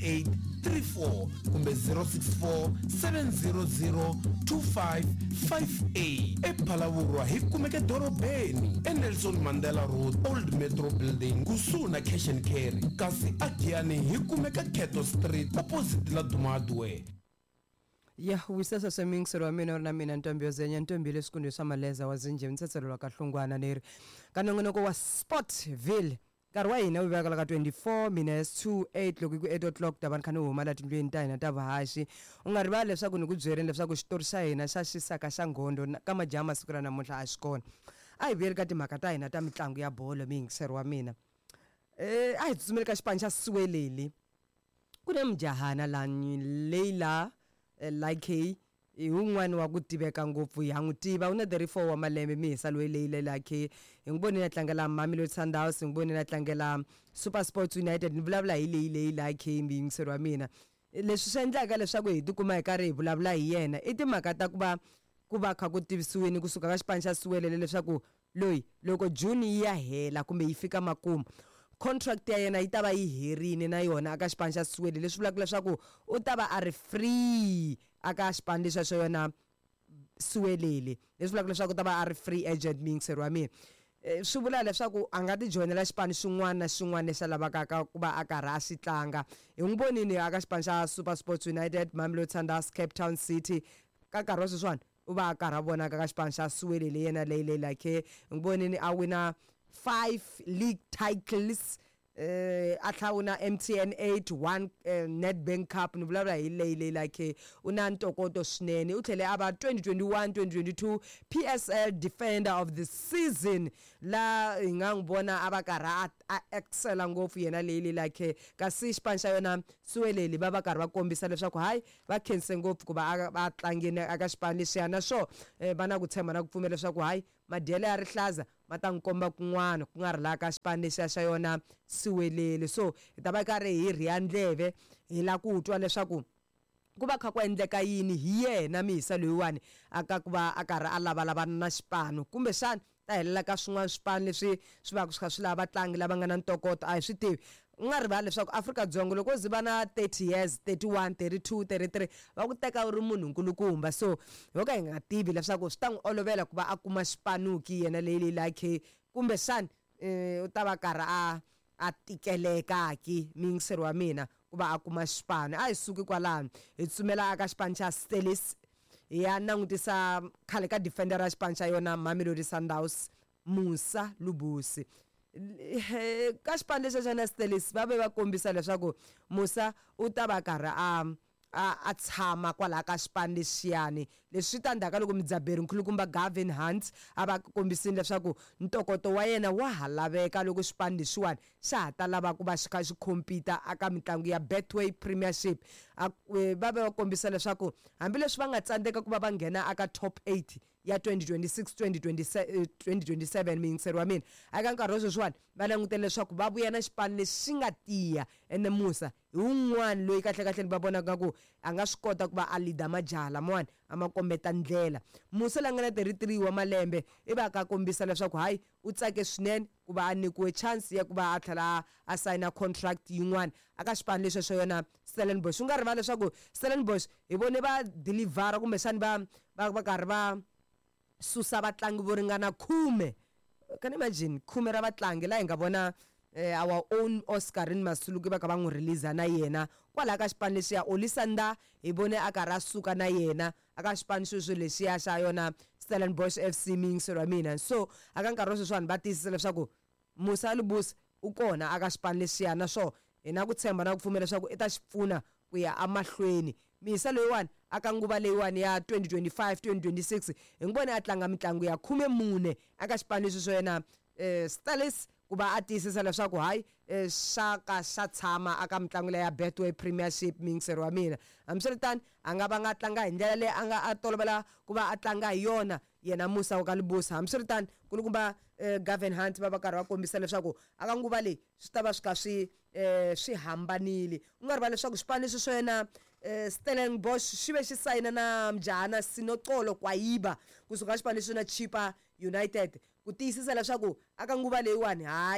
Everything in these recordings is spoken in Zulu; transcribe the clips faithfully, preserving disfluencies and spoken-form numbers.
eight three four kumbe zero six four seven zero zero two five five eight. ePhalaborwa hi kumeka dorobeni eNelson Mandela Road Old Metro Building kusuna Cash and Carry, kasi Agiyani hi kumeka Keto Street opposite la Dumadwe. Ya wisasa semingsero mina na mina ntombi yozenya ntombi lesikundo samaleza wazinje mtsatselo lwa kahlungwana neri kanongonoko wa Sportville karwa ina ubeka la ka twenty-four minutes to eight loko ku eight o'clock taban khana huma la tindlweni ta hina ta vahashi ungaribali leswaku ni ku byereni leswaku xitori xa hina xa xisaka xa ngondo ka majama siku ra namuntlha a xikona a hi veri ka timhaka ta hina ta mitlangu ya bolo mingisero wa mina eh a hi tsutsumeli ka xipano xa Siweleli ku ne mjahana la Leila like hi un'wana wa ku tiveka ngopfu hi n'wi tiva una thirty-four wa malembe mihisa loyi Leila like hi ngiboni na tlangela Mamelodi Sundowns hi ngiboni na tlangela Super Sports United ni vulavula hi Leila like hi mbingisero wa mina leswi swi endlaka leswaku hi tikuma hi karhi hi vulavula hi yena i timhaka ta ku va ku va kha ku tivisiweni kusuka ka xipano xa Siwelele leswaku loyi loko June yi ya hela kumbe yi fika makumu contract ya yena yi ta va yi herini na yona aka xipano xa Siwelele leswi vulaka leswaku u ta va a ri free aka xipano leswi xa yona Siwelele leswi vulaka leswaku u ta va a ri free agent mingisero wa mina swi vula leswaku a nga ti joinela xipano xin'wana na xin'wana lexi lavaka ku va a karhi a xi tlanga hi n'wi vonini aka xipano xa Super Sports United, Mamelodi Sundowns, Cape Town City ka nkarhi wa sweswiwani u va a karhi a vonaka ka xipano xa Siwelele yena Leila like hi n'wi vonini a wina five league titles uh atlawuna M T N eight one uh, Nedbank Cup ni vulavula hi Leila like una ntokoto swinene u tlhele aba twenty twenty-one twenty twenty-two P S L Defender of the Season la hi nga ngibona aba karhi a excella ngopfu yena Leila like kasi xipano xa yona Siwelele baba karhi va kombisa leswaku hayi va khense ngopfu ku va va tlangeni aka xipano lexiyana so bana ku tshemba na ku pfumela leswaku hayi madyele ya rihlaza matangikomba kun'wana ku nga ri la ka xipano lexiya xa yona Siwelele so hi ta va karhi hi riya ndleve hi la ku twa leswaku ku va kha ku endleka yini hi yena mihisa loyiwani aka ku va a karhi a lavalavana na xipano kumbe xana ta helela ka swin'wana swipano leswi swi va ku swi kha swi lava vatlangi lava nga na ntokoto a hi swi tivi u nga rivali leswaku Afrika-Dzonga loko zi va na thirty years thirty-one thirty-two thirty-three va ku teka u ri munhu nkulukumba so ho ka hi nga tivi leswaku swi ta n'wi olovela ku va a kuma xipanuki yena Leila like kumbe xana u ta va karhi a a tikelekaki mingisero wa mina ku va a kuma xipano a hi suki kwalano hi tsumela aka xipano xa Stelis ya nangutisa khale ka defender ra xipano xa yona Mamelodi Sundowns Musa Lubusi ka xipano lexi xa Stelis va ve va kombisa leswaku Musa u ta va karhi a a tshama kwala ka xipano lexiyani leswi ta ndaka loko Mdzaberi nkulukumba Gavin Hunt a va kombisini leswaku ntokoto wa yena wa halaveka loko xipano lexiwani xa ha ta lava ku va xi kha xi compete aka mitlangu ya Betway Premiership va ve va kombisa leswaku hambileswi va nga tsandzeka ku va va nghena aka top eight ya twenty twenty-six twenty twenty-seven mingisero wa mina aka nkarhi wa sweswiwani va langutele leswaku va vuya na xipano lexi nga tiya ene Musa hi un'wana loyi kahle kahle va vonaka ku a nga swi kota ku va a leader majaha lamawani a ma kombeta ndlela Musa la nga na thirty-three wa malembe i va ka kombisa leswaku hayi u tsake swinene ku va a nyikiwe chance ya ku va a tlhela a sign contract yin'wana aka xipano lexi xa yona Stellenbosch u nga rivali leswaku Stellenbosch hi vone va deliver kumbe xana va va karhi va susa vatlangi vo ringana khume can you imagine khume ra vatlangi la hi nga vona uh, our own Oscarin Masuluki va ka va n'wi release na yena kwala ka xipano lexiya Olisanda hi vone a karhi a suka na yena aka xipano xexo lexiya xa yona Stellenbosch F C mingisero wa mina so aka nkarhi wa sweswiwani va tiyisisa leswaku Musa Lubusi u kona aka xipano lexiya na so hi na ku tshemba na ku pfumela leswaku i ta xi pfuna ku ya amahlweni mihisa loyiwani aka nguva leyiwani ya twenty twenty-five twenty twenty-six hi ngibone a tlanga mitlangu ya khume mune aka xipano lexi swo yena eh, Stelis ku va a tiyisisa leswaku hayi eh, xaka xa tshama aka mitlangu leya Betway Premiership mingisero wa mina hambiswiritani a nga va nga tlanga hi ndlela leyi a nga a tolovela ku va a tlanga hi yona yena Musa wa ka Lubusi hambiswiritani kulukumba eh, Gavin Hunt va va karhi va kombisa leswaku aka nguva leyi swi ta va swi ka swi eh, swi hambanile u nga ri va leswaku xipano lexi swo yena eh, Stellenbosch xi ve xi sayina na mjahana Sinocolo Kwayiba kusuka xipano lexi na Chippa United ku tiyisisa leswaku aka nguva leyiwani hayi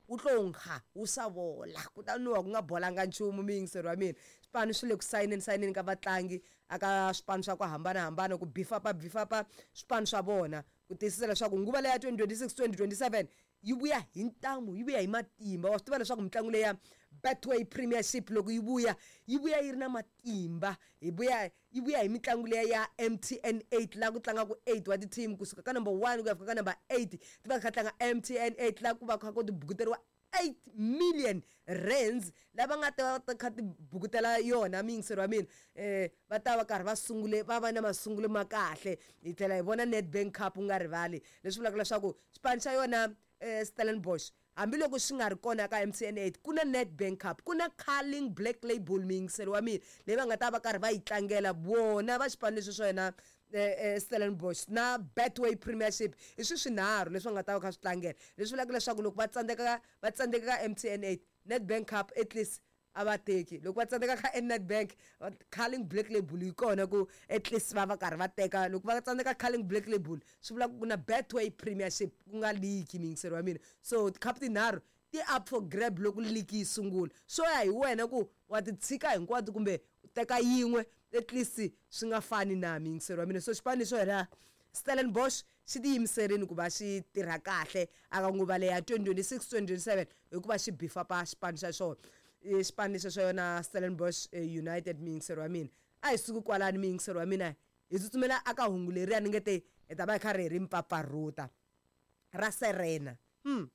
utlongha usabola kutaniwa ku nga bolanga nchumu mingisero wa mina swipano swi le ku sayineni sayineni ka vatlangi aka swipano swa ku hambanahambana ku beef up beef up swipano swa vona ku tiyisisa leswaku nguva leya twenty twenty-six twenty twenty-seven yi vuya hi ntamu yi vuya hi matimba wa swi tiva leswaku mitlangu leya Betway Premiership loko yi vuya yi vuya yi ri na matimba yi vuya yi vuya hi mitlangu leya ya M T N eight la ku tlanga ku eight wa ti team kusuka ka number one ku ya fika ka number eight ti va kha tlanga M T N eight la ku va kha ku ti bukuteriwa eight million rands lava nga ta kha ti bukutela yona mingisero wa mina eh va ta va karhi va sungule va va na masungulo ma kahle hi tlhela hi vona Nedbank Cup u nga rivali leswi vulaka leswaku xipano xa yona Stellenbosch hambiloko swi nga ri kona ka M T N eight ku na Nedbank Cup ku na Carling Black Label mingisero wa mina leyi va nga ta va karhi va yi tlangela vona va xipano leswi swa yena Stellenbosch na Betway Premiership i swi swinharhu leswi va nga ta va kha swi tlangela leswi vulaka leswaku loko va tsandzeka va tsandzeka ka M T N eight Nedbank Cup at least a va teki loko va tsandzeka ka Nedbank Carling Black Label yi kona ku at least va va karhi va teka loko va tsandzeka Carling Black Label swi vula ku na Betway Premiership ku nga league mingisero wa mina so cup tinharhu ti up for grab loko league yi sungula so ya hi wena ku wa ti tshika hinkwato kumbe u teka yin'we at least swi nga fani na mingisero wa mina so xipano xo hera Stellenbosch xi tiyimiserini ku va xi tirha kahle aka nguva leya twenty twenty-six twenty twenty-seven hikuva xi beef up xipano xa xona xipano xa yona Stellenbosch United mingisero wa mina a hi suku kwalani mingisero wa mina hi tsutsumela aka hungu leriya ni ngete hi ta va hi karhi hi ri mpapfarhuta ra Serena hmm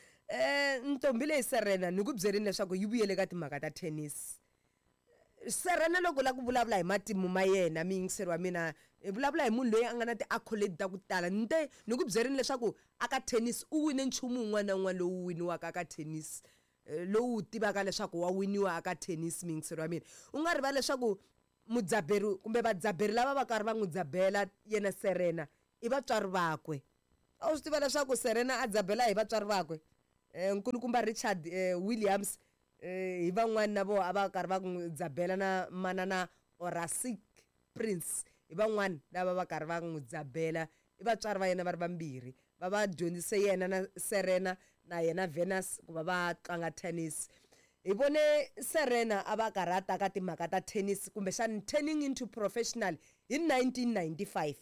eh ntombi leyi Serena ni ku byerini leswaku yi vuyele ka timhaka ta tennis Serena loko la ku vulavula hi matimu ma yena mingisero wa mina i vulavula hi munhu loyi a nga na ti-accolade ta ku tala nte ni ku byerini leswaku aka tennis u wine nchumu wun'wana na wun'wana lowu winiwaka aka tennis lowu tivaka leswaku wa winiwa aka tennis mingisero wa mina u nga rivala leswaku mudzaberi kumbe vadzaberi lava va karhi va n'wi dzabela yena Serena i vatswari vakwe a swi tiva leswaku Serena a dzabela hi vatswari vakwe nkulukumba Richard Williams hi van'wana na vo a va karhi va n'wi dzabela na manana Orasic Prince hi van'wana lava va karhi va n'wi dzabela i vatswari va yena va ri vambirhi va va dyondzise yena na Serena na yena Venus ku va va tlanga tennis hi vone Serena a va karata ka timhaka ta tennis kumbe xana turning into professional in nineteen ninety-five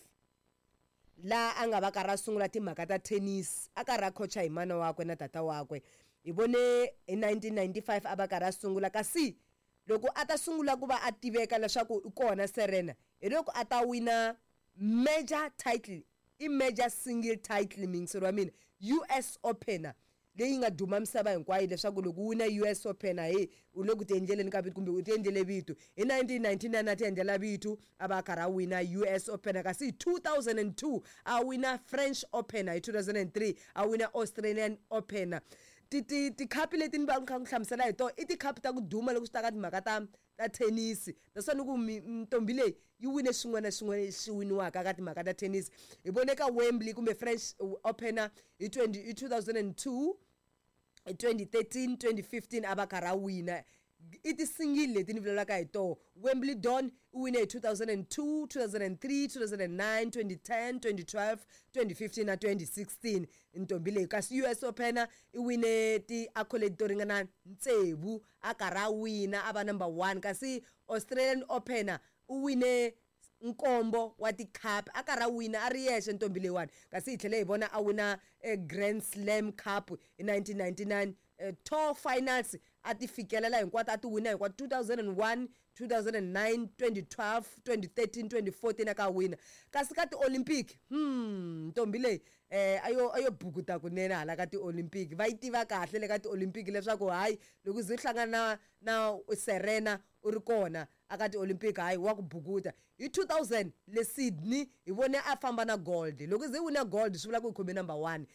la a nga va karhi sungula timhaka ta tennis a karhi coacha hi mana wakwe na tata wakwe hi vone in nineteen ninety-five a va karhi sungula kasi loko a ta sungula ku va a tiveka leswaku i kona Serena hi loko a ta wina major title i major single title mingisero wa mina U S Open leyi nga duma misava hinkwayo leswaku loko u wina U S Open hey u le ku tiendleleni ka vito kumbe u tiendlele vito hi nineteen ninety-nine a tiendlela vito a va karhi wina U S Open kasi two thousand two a wina French Open hi two thousand three a wina Australian Open ti ti ti cup leti ni va nga hlamusela hi to i ti cup ta ku duma loko swi ta ka timhaka ta ta tennis naswona ku ntombi leyi yi wine swin'wana swin'wana swi winiwaka ka timhaka ta tennis hi vone ka Wembley kumbe French Open hi two thousand two twenty thirteen twenty fifteen a va karhi wina i ti single leti ni vulavulaka hi to Wimbledon u wine hi two thousand two two thousand three two thousand nine twenty ten twenty twelve twenty fifteen na twenty sixteen ntombi leyi kasi U S Open i wine ti accolade to ringana ntsevu a karhi wina a va number one kasi Australian Open u wine nkombo wa ti cup a karhi wina a ri yexe ntombi leyiwani kasi hi tlhela hi vona a wina Grand Slam Cup in nineteen ninety-nine uh, tour finals a ti fikelela hinkwato a ti wina hinkwato two thousand one two thousand nine twenty twelve twenty thirteen twenty fourteen aka wina kasi ka ti Olympic hmm ntombi leyi eh ayo ayo bukuta kunene hala ka ti Olympic va yi tiva kahle le ka ti Olympic leswaku hayi loko zi hlangana na Serena u ri kona aka ti Olympic hayi wa ku bukuta hi two thousand le Sydney hi vone a famba na gold loko zi wina gold swi vula ku khome number one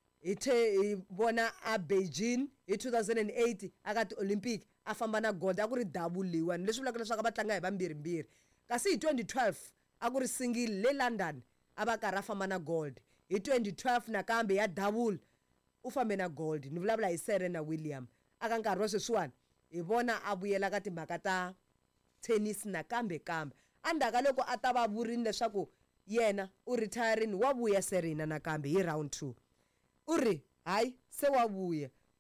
ithe bona a Beijing hi two thousand eight aka ti Olympic a famba na gold a ku ri double leyiwani leswi vulaka leswaku va tlanga hi vambirhi mbirhi kasi hi twenty twelve a ku ri single le London a va karhi a famba na gold hi twenty twelve nakambe ya double u fambe na gold ni vulavula hi Serena Williams aka nkarhi wa sweswiwani hi vona a vuyela ka timhaka ta tennis nakambe kambe andaka loko a ta va vurini leswaku yena u retiring wa vuya Serena nakambe hi round two uri hayi se wa vuya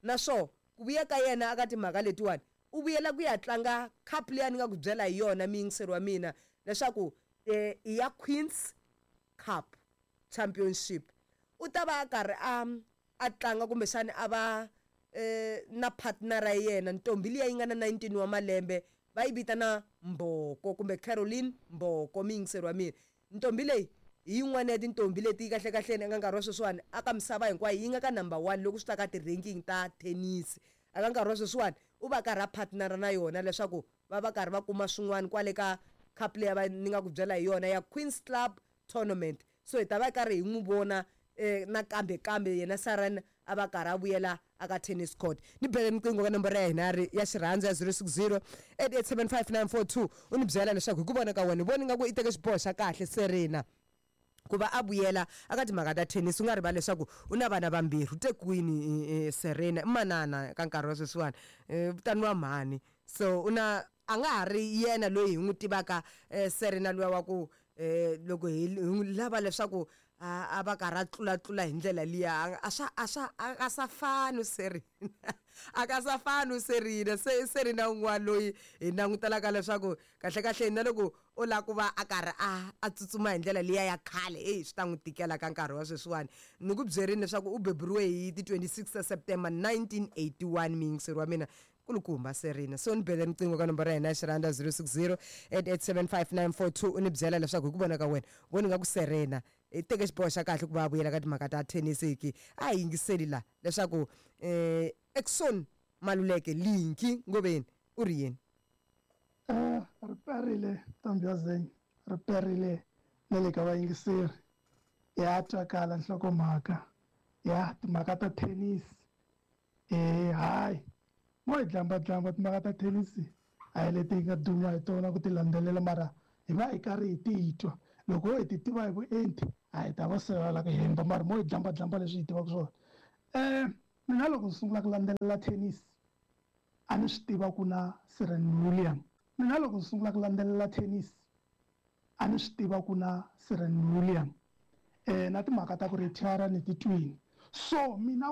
na swo ku vuya ka yena aka timhaka letiwani u vuyela ku ya tlanga cup leyi ni nga ku byela hi yona miyingiseri wa mina leswaku eh, ya Queens Cup Championship u ta va a karhi a a tlanga kumbe xana a va eh, na partner ya yena ntombi liya yi nga na nineteen wa malembe va yi vitana Mboko kumbe Caroline Mboko miyingiseri wa mina ntombi leyi hi yin'wana ya tintombi leti kahle kahle eka nkarhi wa sweswiwani aka misava hinkwayo yi nga ka number one loko swi ta ka ti-ranking ta tennis aka nkarhi wa sweswiwani u va karhi a partnera na yona leswaku va va karhi va kuma swin'wana kwale ka cup leyi va ni nga ku byela hi yona ya Queens Club Tournament so hi ta va karhi hi n'wi vona eh, na kambe kambe yena Serena a va karhi a vuyela aka tennis court ni bele riqingho ka nomboro ya hina ya xirhandzu ya zero six zero eight eight seven five nine four two u ni byela leswaku hi ku vona ka wena voni nga ku i teke xiboho xa kahle Serena ku va a vuyela aka timhaka ta tennis u nga rivali leswaku u na vana vambirhi u tekwini Serena i manana ka nkarhi wa sweswiwani vitaniwa mhani so u na a nga ha ri yena loyi hi n'wi tivaka Serena luya wa ku loko hi lava leswaku a va karhi a tlulatlula hi ndlela liya a swa a swa a sa fani Serena a ka sa fani Serena se Serena un'wana loyi hi langutelaka leswaku kahle kahle na loko o la ku va a karhi a a tsutsuma hi ndlela liya ya khale eh swi ta n'wi tikela ka nkarhi wa sweswiwani ni ku byerini leswaku u beburiwe hi ti twenty-six September nineteen eighty-one miyingiseri wa mina kulukumba Serena so ni bele riqingho ka nomboro ya hina xirhandza zero six zero eight eight seven five nine four two u ni byela leswaku hi ku vona ka wena voni nga ku Serena i teke xiboho xa kahle ku va vuyela ka timhaka ta tennis ki a hi yingiseli la leswaku eh Exxon Maluleke Linki Ngobeni u ri yini eh ri perile Ntombiazeng ri perile nele ka vayingiseri ya twakala nhlokomhaka ya timhaka ta tennis eh hayi mo hi tlamba tlamba timhaka ta tennis a hi leti nga duma hi tona ku ti landzelela mara hi va hi karhi hi titwa loko hi ti tiva hi vuenti a hi ta va sirhelela ku hemba mara mo hi tlamba tlamba leswi hi tivaka swona eh mina loko ni sungula ku landzelela tennis a ni swi tiva ku na Serena Williams mina loko ni sungula ku landzelela tennis a ni swi tiva ku na Serena Williams eh na timhaka ta ku retire ni ti twini so mina